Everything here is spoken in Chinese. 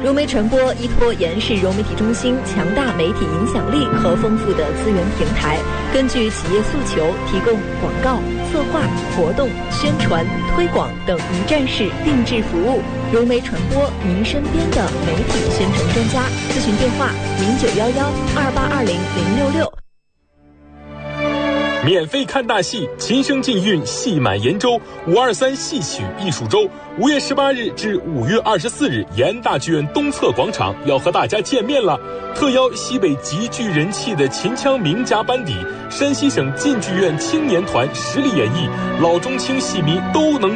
融媒传播依托延世融媒体中心强大媒体影响力和丰富的资源平台，根据企业诉求提供广告、策划、活动、宣传、推广等一站式定制服务。融媒传播，您身边的媒体宣传专家。咨询电话：091128200066。 免费看大戏，琴声禁韵，戏满延州523戏曲艺术周，5月18日至5月24日，延大剧院东侧广场要和大家见面了。特邀西北极具人气的秦腔名家班底，山西省晋剧院青年团实力演绎，老中青戏迷都能